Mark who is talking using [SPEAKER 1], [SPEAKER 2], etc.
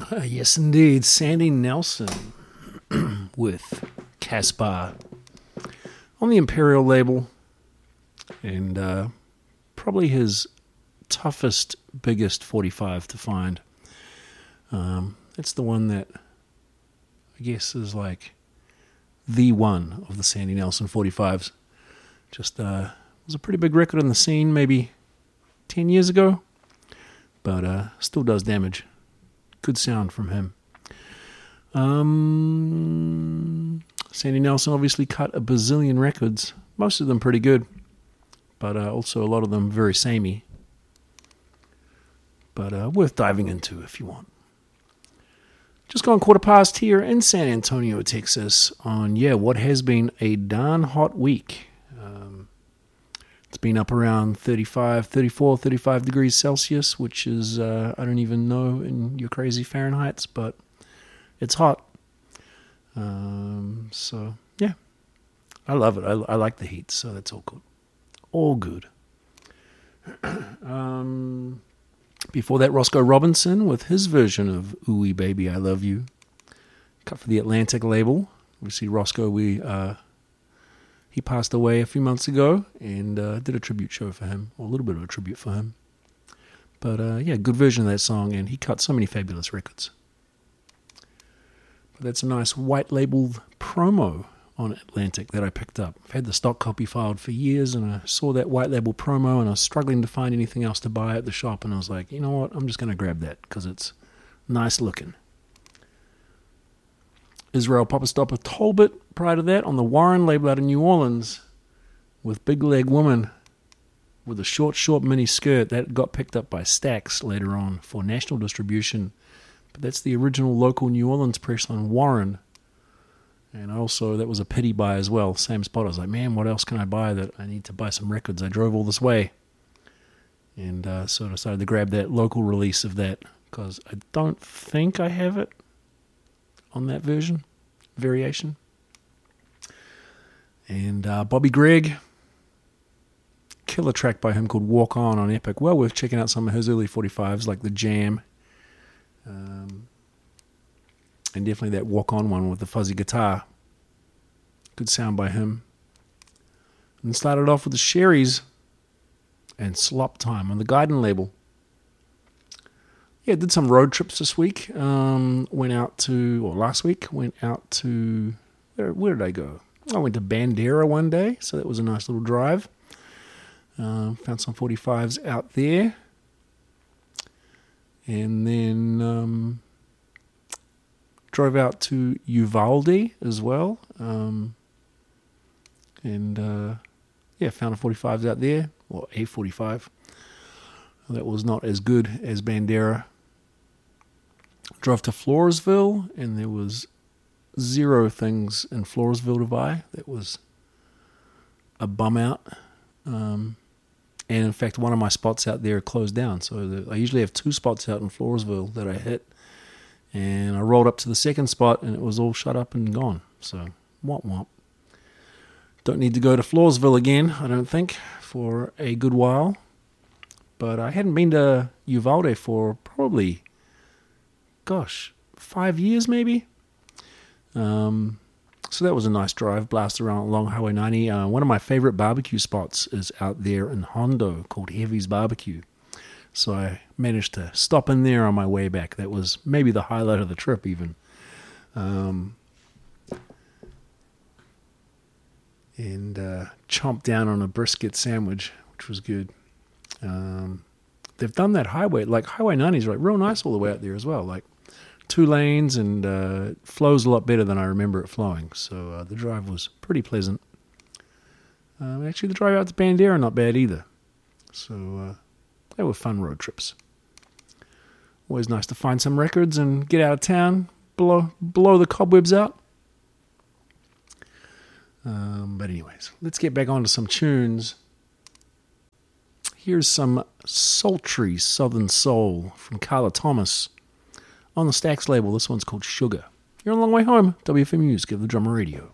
[SPEAKER 1] Yes, indeed. Sandy Nelson with Caspar on the Imperial label, and probably his toughest, biggest 45 to find. It's the one that I guess is like the one of the Sandy Nelson 45s. Just was a pretty big record in the scene maybe 10 years ago, but still does damage. Good sound from him. Sandy Nelson obviously cut a bazillion records, most of them pretty good, but also a lot of them very samey, but worth diving into if you want. Just gone 1:15 here in San Antonio, Texas, on what has been a darn hot week. It's been up around 35, 34, 35 degrees Celsius, which is, I don't even know in your crazy Fahrenheits, but it's hot. So, yeah, I love it. I like the heat, so that's all good. All good. Before that, Roscoe Robinson with his version of Ooey Baby, I Love You, cut for the Atlantic label. Obviously, Roscoe, he passed away a few months ago, and did a tribute show for him, or a little bit of a tribute for him. But good version of that song, and he cut so many fabulous records. But that's a nice white labeled promo on Atlantic that I picked up. I've had the stock copy filed for years, and I saw that white label promo, and I was struggling to find anything else to buy at the shop, and I was like, you know what, I'm just going to grab that, because it's nice looking. Israel Papastopoulos Talbot, prior to that, on the Warren label out of New Orleans, with Big Leg Woman, with a short mini skirt. That got picked up by Stax later on for national distribution, but that's the original local New Orleans press on Warren. And also, that was a pity buy as well, same spot. I was like, man, what else can I buy that I need to buy some records? I drove all this way. And so I decided to grab that local release of that, because I don't think I have it on that variation. And Bobby Gregg, killer track by him called Walk On Epic. Well worth checking out some of his early 45s, like The Jam. And definitely that Walk On one with the fuzzy guitar. Good sound by him. And started off with the Sherries and Slop Time on the Guidon label. Yeah, did some road trips this week. Last week, went out to, where did I go? I went to Bandera one day, so that was a nice little drive. Found some 45s out there. And then drove out to Uvalde as well. Found a 45s out there, or a 45. That was not as good as Bandera. Drove to Floresville, and there was zero things in Floresville to buy. That was a bum out. And in fact, one of my spots out there closed down. So I usually have 2 spots out in Floresville that I hit. And I rolled up to the second spot, and it was all shut up and gone. So, womp womp. Don't need to go to Floresville again, I don't think, for a good while. But I hadn't been to Uvalde for probably, 5 years maybe. So that was a nice drive, blast around along Highway 90. One of my favorite barbecue spots is out there in Hondo called Heavy's Barbecue. So I managed to stop in there on my way back. That was maybe the highlight of the trip even. And chomped down on a brisket sandwich, which was good. They've done that highway, like Highway 90 is real nice all the way out there as well. Like 2 lanes, and it flows a lot better than I remember it flowing. So the drive was pretty pleasant. Actually, the drive out to Bandera, not bad either. So they were fun road trips. Always nice to find some records and get out of town, blow the cobwebs out. But anyways, let's get back onto some tunes. Here's some sultry Southern soul from Carla Thomas on the Stax label. This one's called Sugar. You're on a long way home. WFMU's Give the Drummer Radio.